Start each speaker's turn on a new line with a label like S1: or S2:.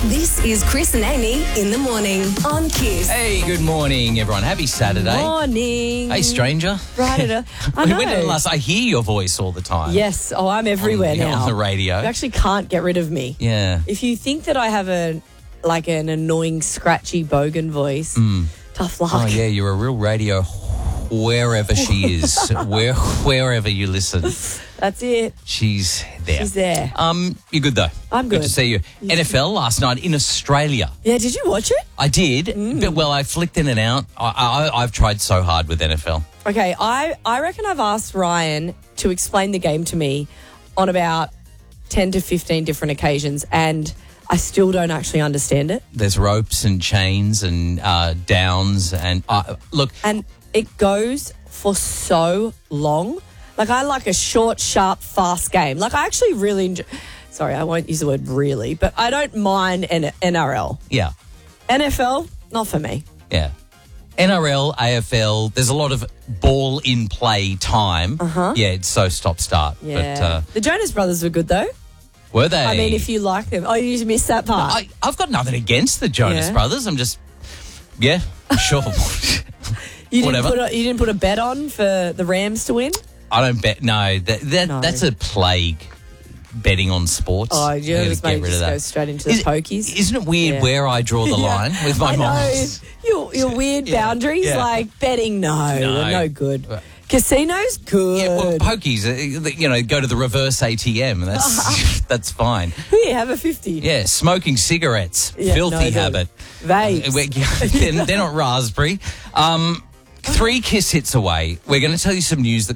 S1: This is Chris and Amy in the morning on Kiss.
S2: Hey, good morning, everyone. Happy Saturday.
S3: Morning.
S2: Hey, stranger.
S3: Right. I know.
S2: When did I hear your voice all the time.
S3: Yes. Oh, I'm everywhere now.
S2: On the radio.
S3: You actually can't get rid of me.
S2: Yeah.
S3: If you think that I have an annoying, scratchy bogan voice, tough luck.
S2: Oh, yeah, you're a real radio wherever she is. Wherever you listen.
S3: That's it.
S2: She's there.
S3: She's there.
S2: You're good, though.
S3: I'm good.
S2: Good to see you. NFL last night in Australia.
S3: Yeah, did you watch it?
S2: I did. But, well, I flicked in and out. I've tried so hard with NFL.
S3: Okay, I reckon I've asked Ryan to explain the game to me on about 10 to 15 different occasions, and I still don't actually understand it.
S2: There's ropes and chains and downs and look.
S3: And it goes for so long. Like, I like a short, sharp, fast game. Like, I actually really enjoy... Sorry, I won't use the word really, but I don't mind NRL.
S2: Yeah.
S3: NFL, not for me.
S2: Yeah. NRL, AFL, there's a lot of ball in play time. Yeah, it's so stop-start.
S3: Yeah.
S2: But,
S3: the Jonas Brothers were good, though.
S2: were they?
S3: I mean, if you like them. Oh, you missed that part.
S2: I've got nothing against the Jonas
S3: Yeah.
S2: Brothers. I'm just, yeah, sure.
S3: You
S2: Whatever.
S3: didn't put a bet on for the Rams to win?
S2: I don't bet. No,
S3: No.
S2: that's a plague. Betting on sports.
S3: Oh, you
S2: I gotta
S3: just
S2: get rid of that.
S3: go straight into the pokies.
S2: Isn't it weird
S3: Yeah.
S2: where I draw the line with my
S3: I know.
S2: mom?
S3: Your weird boundaries,
S2: yeah.
S3: like betting, they're no good. Casinos, good.
S2: Yeah, well, pokies, go to the reverse ATM. That's fine.
S3: Here, have a 50.
S2: Yeah, smoking cigarettes,
S3: Yeah,
S2: filthy
S3: no,
S2: habit.
S3: Vapes.
S2: They're not raspberry. 3 Kiss hits away. We're going to tell you some news that